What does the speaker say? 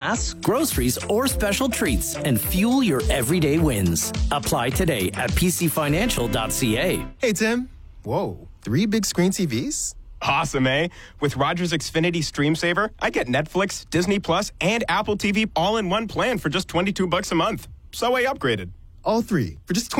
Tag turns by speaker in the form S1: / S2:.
S1: gas, groceries, or special treats and fuel your everyday wins. Apply today at pcfinancial.ca.
S2: Hey, Tim. Whoa, 3 big screen TVs?
S3: Awesome, eh? With Rogers Xfinity Stream Saver, I get Netflix, Disney Plus, and Apple TV all in one plan for just $22 a month. So I upgraded.
S2: All 3 for just